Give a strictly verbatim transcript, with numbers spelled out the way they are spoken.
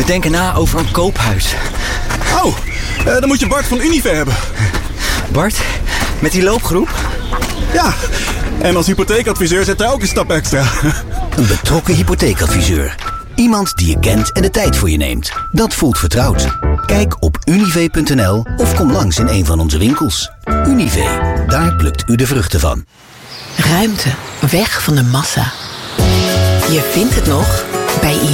We denken na over een koophuis. Oh, uh, dan moet je Bart van Unive hebben. Bart, met die loopgroep? Ja, en als hypotheekadviseur zet hij ook een stap extra. Een betrokken hypotheekadviseur. Iemand die je kent en de tijd voor je neemt. Dat voelt vertrouwd. Kijk op unive punt n l of kom langs in een van onze winkels. Unive, daar plukt u de vruchten van. Ruimte, weg van de massa. Je vindt het nog bij